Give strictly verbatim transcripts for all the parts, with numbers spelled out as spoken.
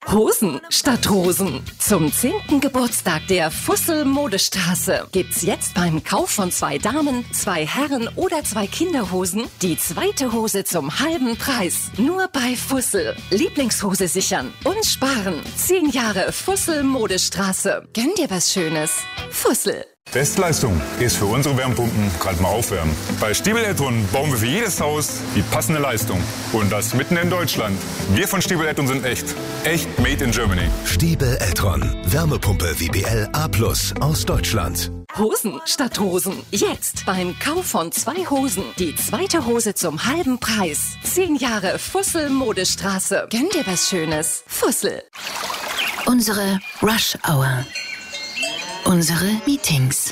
Hosen statt Rosen. Zum zehnten Geburtstag der Fussel Modestraße gibt's jetzt beim Kauf von zwei Damen, zwei Herren oder zwei Kinderhosen die zweite Hose zum halben Preis. Nur bei Fussel. Lieblingshose sichern und sparen. Zehn Jahre Fussel Modestraße. Gönn dir was Schönes. Fussel. Bestleistung ist für unsere Wärmepumpen gerade mal aufwärmen. Bei Stiebel Eltron bauen wir für jedes Haus die passende Leistung. Und das mitten in Deutschland. Wir von Stiebel Eltron sind echt. Echt made in Germany. Stiebel Eltron. Wärmepumpe W B L A plus aus Deutschland. Hosen statt Rosen. Jetzt beim Kauf von zwei Hosen die zweite Hose zum halben Preis. Zehn Jahre Fussel Modestraße. Gönn dir was Schönes. Fussel. Unsere Rush Hour. Unsere Meetings.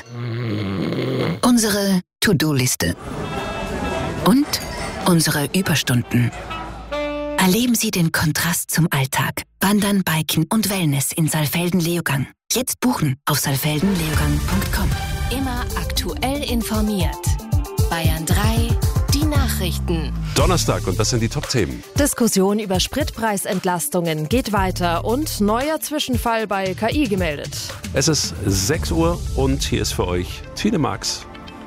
Unsere To-Do-Liste. Und unsere Überstunden. Erleben Sie den Kontrast zum Alltag. Wandern, Biken und Wellness in Saalfelden-Leogang. Jetzt buchen auf saalfelden leogang punkt com. Immer aktuell informiert. Bayern drei, die Nachrichten. Donnerstag und das sind die Top-Themen. Diskussion über Spritpreisentlastungen geht weiter und neuer Zwischenfall bei K I gemeldet. Es ist sechs Uhr und hier ist für euch Tine Marx.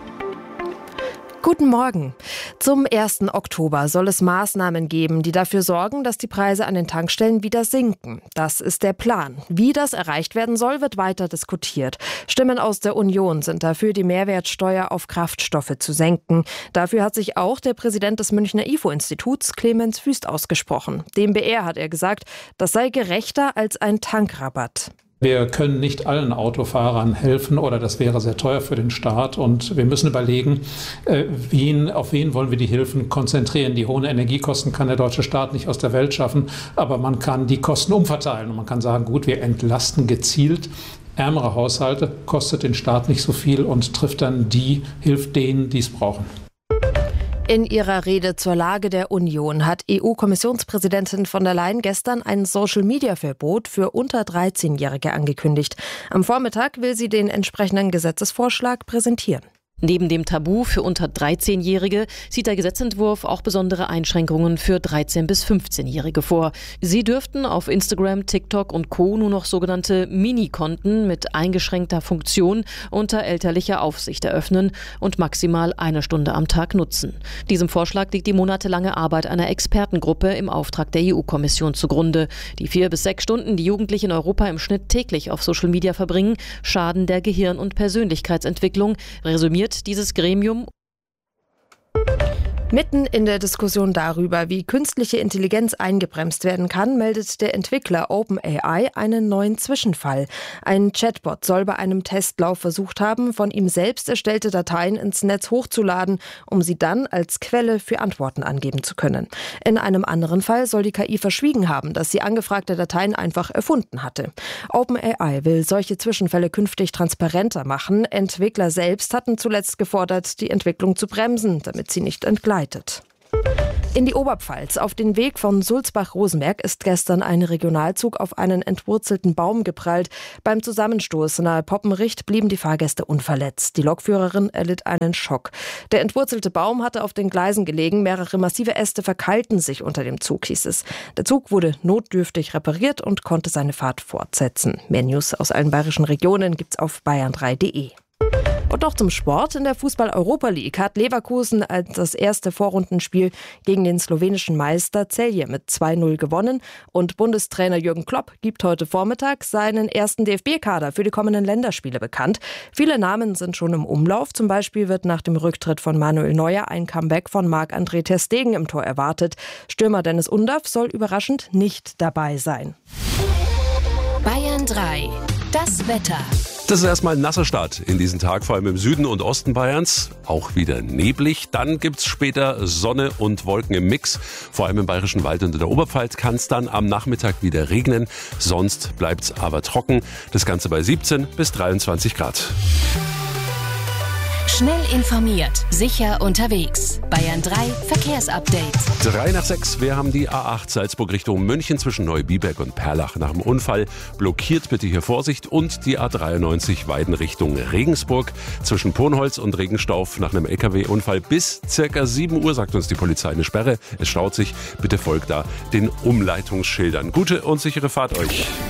Guten Morgen. Zum ersten Oktober soll es Maßnahmen geben, die dafür sorgen, dass die Preise an den Tankstellen wieder sinken. Das ist der Plan. Wie das erreicht werden soll, wird weiter diskutiert. Stimmen aus der Union sind dafür, die Mehrwertsteuer auf Kraftstoffe zu senken. Dafür hat sich auch der Präsident des Münchner I F O-Instituts, Clemens Wüst, ausgesprochen. Dem B R hat er gesagt, das sei gerechter als ein Tankrabatt. Wir können nicht allen Autofahrern helfen oder das wäre sehr teuer für den Staat und wir müssen überlegen, äh, wen, auf wen wollen wir die Hilfen konzentrieren. Die hohen Energiekosten kann der deutsche Staat nicht aus der Welt schaffen, aber man kann die Kosten umverteilen und man kann sagen, gut, wir entlasten gezielt ärmere Haushalte, kostet den Staat nicht so viel und trifft dann die, hilft denen, die es brauchen. In ihrer Rede zur Lage der Union hat E U-Kommissionspräsidentin von der Leyen gestern ein Social-Media-Verbot für unter dreizehnjährige angekündigt. Am Vormittag will sie den entsprechenden Gesetzesvorschlag präsentieren. Neben dem Tabu für unter dreizehnjährige sieht der Gesetzentwurf auch besondere Einschränkungen für dreizehn- bis fünfzehnjährige vor. Sie dürften auf Instagram, TikTok und Co. nur noch sogenannte Mini-Konten mit eingeschränkter Funktion unter elterlicher Aufsicht eröffnen und maximal eine Stunde am Tag nutzen. Diesem Vorschlag liegt die monatelange Arbeit einer Expertengruppe im Auftrag der E U-Kommission zugrunde. Die vier bis sechs Stunden, die Jugendliche in Europa im Schnitt täglich auf Social Media verbringen, schaden der Gehirn- und Persönlichkeitsentwicklung, resümiert dieses Gremium. Mitten in der Diskussion darüber, wie künstliche Intelligenz eingebremst werden kann, meldet der Entwickler OpenAI einen neuen Zwischenfall. Ein Chatbot soll bei einem Testlauf versucht haben, von ihm selbst erstellte Dateien ins Netz hochzuladen, um sie dann als Quelle für Antworten angeben zu können. In einem anderen Fall soll die K I verschwiegen haben, dass sie angefragte Dateien einfach erfunden hatte. OpenAI will solche Zwischenfälle künftig transparenter machen. Entwickler selbst hatten zuletzt gefordert, die Entwicklung zu bremsen, damit sie nicht entgleitet. In die Oberpfalz. Auf den Weg von Sulzbach-Rosenberg ist gestern ein Regionalzug auf einen entwurzelten Baum geprallt. Beim Zusammenstoß nahe Poppenricht blieben die Fahrgäste unverletzt. Die Lokführerin erlitt einen Schock. Der entwurzelte Baum hatte auf den Gleisen gelegen. Mehrere massive Äste verkeilten sich unter dem Zug, hieß es. Der Zug wurde notdürftig repariert und konnte seine Fahrt fortsetzen. Mehr News aus allen bayerischen Regionen gibt's auf bayern drei punkt de. Und noch zum Sport. In der Fußball-Europa League hat Leverkusen als das erste Vorrundenspiel gegen den slowenischen Meister Celje mit zwei null gewonnen. Und Bundestrainer Jürgen Klopp gibt heute Vormittag seinen ersten D F B-Kader für die kommenden Länderspiele bekannt. Viele Namen sind schon im Umlauf. Zum Beispiel wird nach dem Rücktritt von Manuel Neuer ein Comeback von Marc-André ter Stegen im Tor erwartet. Stürmer Dennis Undaff soll überraschend nicht dabei sein. Bayern drei, das Wetter. Das ist erstmal ein nasser Start in diesen Tag, vor allem im Süden und Osten Bayerns. Auch wieder neblig. Dann gibt's später Sonne und Wolken im Mix. Vor allem im Bayerischen Wald und in der Oberpfalz kann es dann am Nachmittag wieder regnen. Sonst bleibt's aber trocken. Das Ganze bei siebzehn bis dreiundzwanzig Grad. Schnell informiert, sicher unterwegs. Bayern drei Verkehrsupdate. Drei nach sechs, wir haben die A acht Salzburg Richtung München zwischen Neubiberg und Perlach nach dem Unfall. Blockiert bitte hier Vorsicht und die A dreiundneunzig Weiden Richtung Regensburg zwischen Ponholz und Regenstauf nach einem L K W-Unfall bis circa sieben Uhr, sagt uns die Polizei, eine Sperre. Es staut sich, bitte folgt da den Umleitungsschildern. Gute und sichere Fahrt euch.